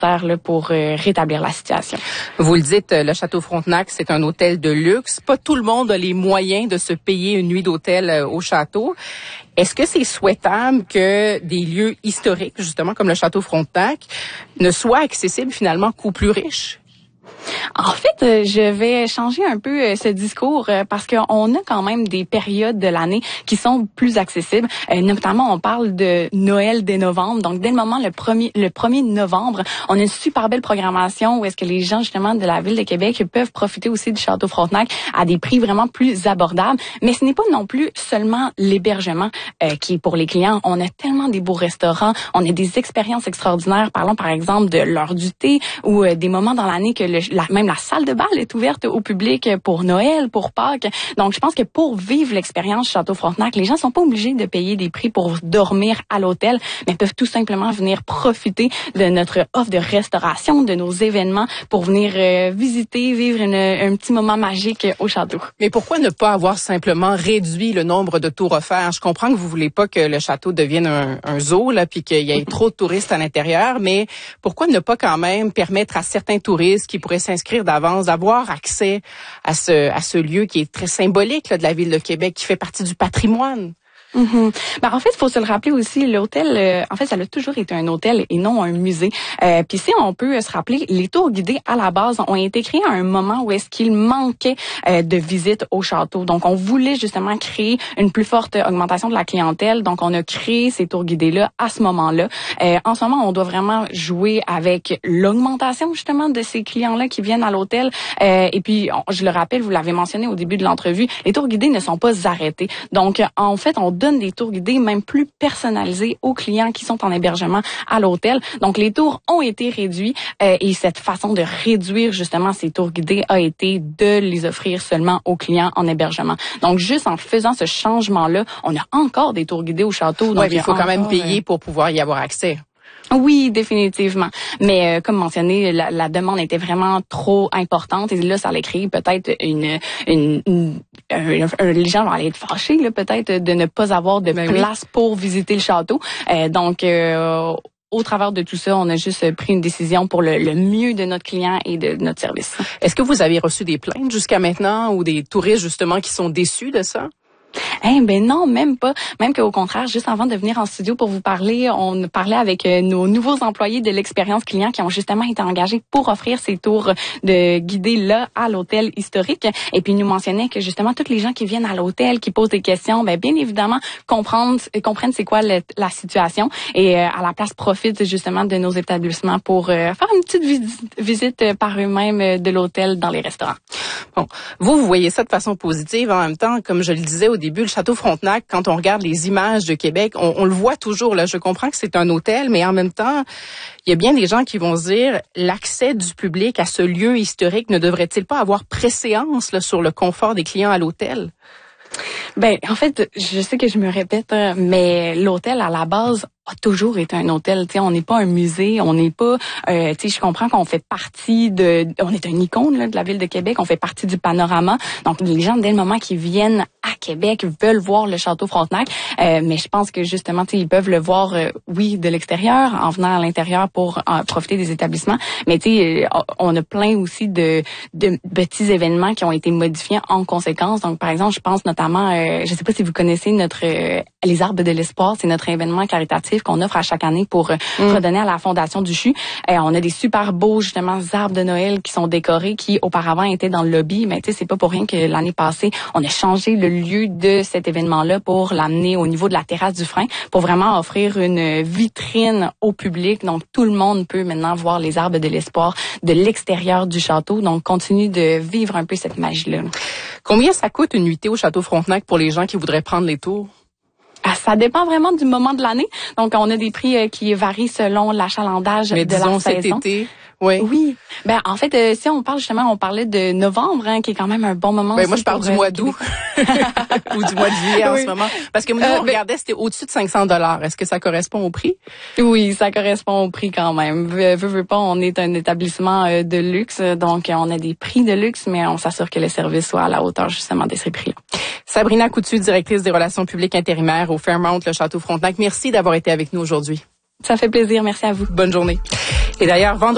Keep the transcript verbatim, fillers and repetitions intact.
nécessaire là, pour euh, rétablir la situation. Vous le dites, le Château Frontenac, c'est un hôtel de luxe. Pas tout le monde a les moyens de se payer une nuit d'hôtel au château. Est-ce que c'est souhaitable que des lieux historiques, justement comme le Château Frontenac, ne soient accessibles finalement qu'aux plus riches? En fait, je vais changer un peu ce discours parce qu'on a quand même des périodes de l'année qui sont plus accessibles. Notamment, on parle de Noël dès novembre. Donc, dès le moment, le premier, le premier novembre, on a une super belle programmation où est-ce que les gens, justement, de la Ville de Québec peuvent profiter aussi du Château Frontenac à des prix vraiment plus abordables. Mais ce n'est pas non plus seulement l'hébergement euh, qui est pour les clients. On a tellement des beaux restaurants, on a des expériences extraordinaires. Parlons, par exemple, de l'heure du thé ou euh, des moments dans l'année que le, la, même la salle de bal est ouverte au public pour Noël, pour Pâques. Donc, je pense que pour vivre l'expérience Château Frontenac, les gens sont pas obligés de payer des prix pour dormir à l'hôtel, mais peuvent tout simplement venir profiter de notre offre de restauration, de nos événements pour venir euh, visiter, vivre une, un petit moment magique au château. Mais pourquoi ne pas avoir simplement réduit le nombre de tours offerts? Je comprends que vous voulez pas que le château devienne un, un zoo, là, puis qu'il y ait trop de touristes à l'intérieur, mais pourquoi ne pas quand même permettre à certains touristes qui pourraient s'inscrire d'avance d'avoir accès à ce à ce lieu qui est très symbolique là, de la Ville de Québec, qui fait partie du patrimoine? Mm-hmm. Ben, en fait, il faut se le rappeler aussi, l'hôtel, euh, en fait, ça a toujours été un hôtel et non un musée. Euh, Puis si on peut se rappeler, les tours guidés à la base ont été créés à un moment où est-ce qu'il manquait euh, de visites au château. Donc, on voulait justement créer une plus forte augmentation de la clientèle. Donc, on a créé ces tours guidés-là à ce moment-là. Euh, en ce moment, on doit vraiment jouer avec l'augmentation justement de ces clients-là qui viennent à l'hôtel. Euh, et puis, on, je le rappelle, vous l'avez mentionné au début de l'entrevue, les tours guidés ne sont pas arrêtés. Donc, en fait, on donne des tours guidés même plus personnalisés aux clients qui sont en hébergement à l'hôtel. Donc, les tours ont été réduits euh, et cette façon de réduire justement ces tours guidés a été de les offrir seulement aux clients en hébergement. Donc, juste en faisant ce changement-là, on a encore des tours guidés au château. Oui, il faut quand même payer euh... pour pouvoir y avoir accès. Oui, définitivement. Mais euh, comme mentionné, la, la demande était vraiment trop importante et là, ça allait créer peut-être une, une, une, une, une les gens vont aller être fâchés là, peut-être de ne pas avoir de ben place oui. pour visiter le château. Euh, donc euh, au travers de tout ça, on a juste pris une décision pour le, le mieux de notre client et de notre service. Est-ce que vous avez reçu des plaintes jusqu'à maintenant ou des touristes justement qui sont déçus de ça? Eh ben non, même pas. Même qu'au contraire, juste avant de venir en studio pour vous parler, on parlait avec nos nouveaux employés de l'expérience client qui ont justement été engagés pour offrir ces tours de guidés là à l'hôtel historique. Et puis ils nous mentionnaient que justement toutes les gens qui viennent à l'hôtel, qui posent des questions, ben bien évidemment comprendre, comprennent c'est quoi le, la situation et euh, à la place profitent justement de nos établissements pour euh, faire une petite visite, visite par eux-mêmes de l'hôtel dans les restaurants. Bon, vous, vous voyez ça de façon positive. En même temps, comme je le disais au début, le Château Frontenac, quand on regarde les images de Québec, on, on le voit toujours. Là, je comprends que c'est un hôtel, mais en même temps, il y a bien des gens qui vont se dire l'accès du public à ce lieu historique ne devrait-il pas avoir préséance là, sur le confort des clients à l'hôtel? Ben, en fait, je sais que je me répète, mais l'hôtel à la base a toujours été un hôtel. Tu sais, on n'est pas un musée, on n'est pas. Euh, tu sais, je comprends qu'on fait partie de. On est un icône là, de la Ville de Québec, on fait partie du panorama. Donc, les gens dès le moment qu'ils viennent à Québec veulent voir le Château Frontenac, euh, mais je pense que justement, tu sais, ils peuvent le voir, euh, oui, de l'extérieur, en venant à l'intérieur pour euh, profiter des établissements. Mais tu sais, on a plein aussi de, de petits événements qui ont été modifiés en conséquence. Donc, par exemple, je pense notamment, euh, je sais pas si vous connaissez notre euh, les Arbres de l'Espoir, c'est notre événement caritatif qu'on offre à chaque année pour euh, mmh. redonner à la Fondation du C H U. Euh, on a des super beaux justement arbres de Noël qui sont décorés, qui auparavant étaient dans le lobby, mais tu sais, c'est pas pour rien que l'année passée, on a changé le lieu de cet événement-là pour l'amener au niveau de la terrasse du Frein, pour vraiment offrir une vitrine au public. Donc, tout le monde peut maintenant voir les Arbres de l'Espoir de l'extérieur du château. Donc, continue de vivre un peu cette magie-là. Combien ça coûte une nuitée au Château Frontenac pour les gens qui voudraient prendre les tours? Ça dépend vraiment du moment de l'année. Donc, on a des prix euh, qui varient selon l'achalandage Mais de disons la saison. Cet été, oui. Oui. Ben, en fait, euh, si on parle justement, on parlait de novembre, hein, qui est quand même un bon moment. Ben, moi, je parle du mois d'août ou du mois de juillet oui. en ce moment. Parce que nous, euh, on ben, regardait, c'était au-dessus de cinq cents dollars. Est-ce que ça correspond au prix? Oui, ça correspond au prix quand même. Veux, veux, veux pas, on est un établissement euh, de luxe, donc on a des prix de luxe, mais on s'assure que le service soit à la hauteur justement de ces prix-là. Sabrina Coutu, directrice des relations publiques intérimaires au Fairmount, le Château Frontenac. Merci d'avoir été avec nous aujourd'hui. Ça fait plaisir. Merci à vous. Bonne journée. Et d'ailleurs, vendredi